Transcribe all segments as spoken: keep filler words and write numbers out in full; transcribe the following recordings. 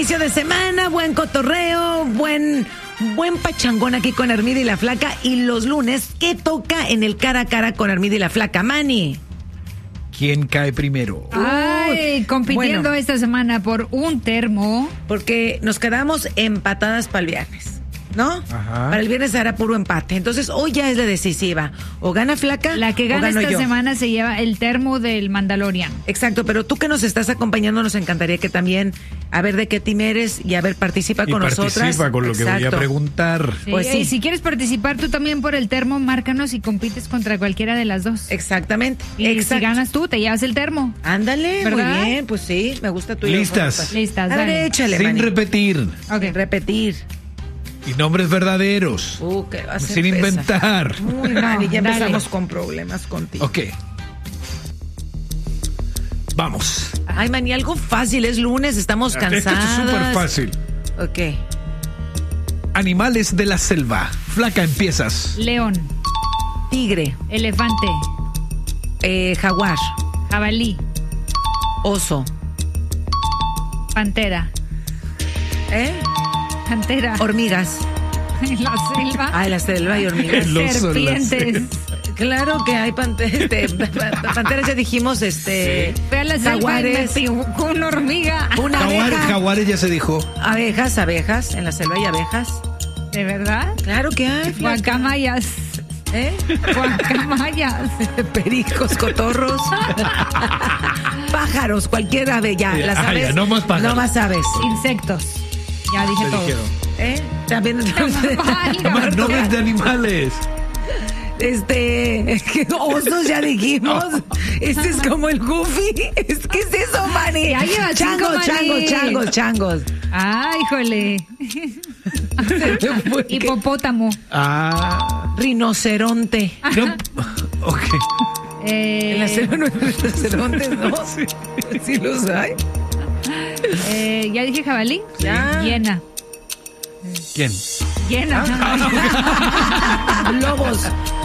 inicio de semana, buen cotorreo, buen, buen pachangón aquí con Armida y la Flaca. Y los lunes, ¿qué toca en el cara a cara con Armida y la Flaca, Manny? ¿Quién cae primero? Ay, compitiendo Bueno. esta semana por un termo. Porque nos quedamos empatadas para el viernes, ¿no? Ajá. Para el viernes hará puro empate. Entonces, hoy ya es la decisiva. O gana Flaca, La que o gana gano esta yo. semana se lleva el termo del Mandalorian. Exacto, pero tú que nos estás acompañando, nos encantaría que también, a ver de qué team eres y a ver, participa Y con nosotras. participa con lo que voy a Exacto. preguntar. Sí, Pues sí. Y si quieres participar tú también por el termo, márcanos y compites contra cualquiera de las dos. Exactamente. Y Exacto. si ganas tú, te llevas el termo. Ándale, ¿Verdad? muy bien, pues sí, me gusta tu idea. ¿Listas? Listas, A ver, dale. échale, Sin Manny. repetir. Ok. Sin repetir. Y nombres verdaderos. Uh, ¿qué vas a Sin empezar? inventar. Uy, Manny, ya Dale. empezamos con problemas contigo. Ok. Vamos. Ay, Manny, algo fácil, es lunes, estamos Esto cansadas. es súper fácil. Ok. Animales de la selva. Flaca, empiezas. León, Tigre, elefante, eh, jaguar, jabalí, oso, pantera, ¿eh? pantera, Hormigas. en la selva, Ay, la selva y hormigas. El oso en la serpientes. Claro que hay pante- este, pa- panteras, ya dijimos, este, Fui a la selva y me jaguares, picó una hormiga. una Jaguar- abeja, jaguares ya se dijo. abejas, abejas, en la selva hay abejas. ¿De verdad? Claro que hay, flaca. Guacamayas. ¿Eh? Guacamayas. Pericos, cotorros, pájaros, cualquier ave, ya, Ya, las ah, aves. ya, no más pájaros. No más aves. Insectos. Ya dije Se todo. dijeron. ¿Eh? También. Más nombres de animales. Este, osos ya dijimos. Este es como el Goofy. Es que es eso, Manny. Ya lleva cinco, Changos, Manny. changos, changos, changos. Ah, híjole. Hipopótamo. Ah. Rinoceronte. No. Ok. Eh, En la selva no hay rinocerontes, ¿no? Sí. Sí los hay. eh, ya dije jabalí. Ya. Hiena. ¿Quién? Hiena. Lobos.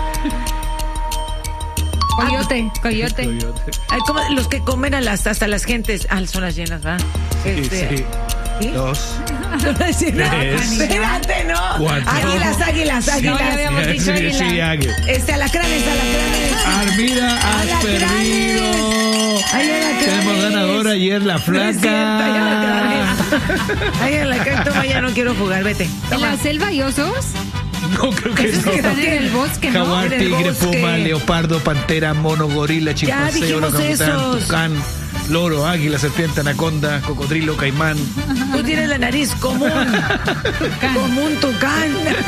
Coyote. Coyote. Ay, como los que comen a las, hasta las gentes. Ah, son las llenas, ¿verdad? Este, Sí, sí. ¿sí? Dos. Son las llenas. Tres. Espérate, no. Cuatro. Águilas, águilas, águilas. ya habíamos dicho Sí, águila. sí, águila. Este, alacranes, alacranes. Armida, has Alacranes. perdido. Ay, alacranes. Tenemos ganadora ayer, la No es cierto, ay, Flaca. alacranes. Ay, alacranes, toma, ya no quiero jugar, vete. ¿En Toma. la selva hay osos? No, creo que Esos no. que están en el bosque, ¿no? Jaguar, En el tigre, bosque. puma, leopardo, pantera, mono, gorila, chimpancé, dijimos orangután, esos. tucán, loro, águila, serpiente, anaconda, cocodrilo, caimán. Tú tienes la nariz común. Como un tucán.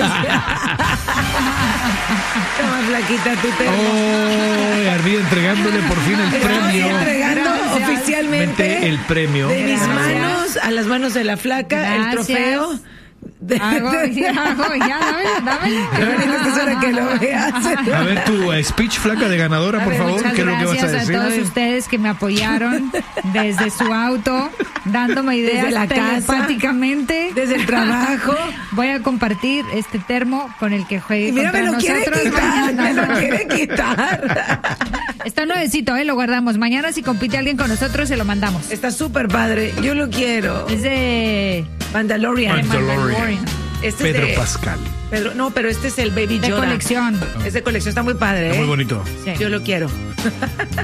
Toma, flaquita, tu termo. Oh, Armida entregándole por fin el Estoy premio. entregando Gracias. oficialmente El premio. de mis Gracias. manos a las manos de la Flaca, el Gracias. trofeo. De, Hago, ya, hago, ya, dámelo, dámelo. Qué bonito que suena que lo veas. A ver tu eh, speech, Flaca, de ganadora, A por ver, favor. muchas ¿Qué es lo que vas a gracias a, decir? todos ustedes que me apoyaron desde su auto, dándome ideas Desde la casa. telepáticamente. Desde el trabajo. Voy a compartir este termo con el que juegue Y mira, me contra lo quiere nosotros quitar, me mañana. lo quiere quitar. Está nuevecito, ¿eh? Lo guardamos. Mañana si compite alguien con nosotros, se lo mandamos. Está súper padre, yo lo quiero. Es de Mandalorian. Mandalorian. Este Pedro es de, Pascal. Pedro, no, pero este es el Baby de Yoda. colección. Es de colección, está muy padre, Está ¿eh? muy bonito. Sí. Yo lo quiero.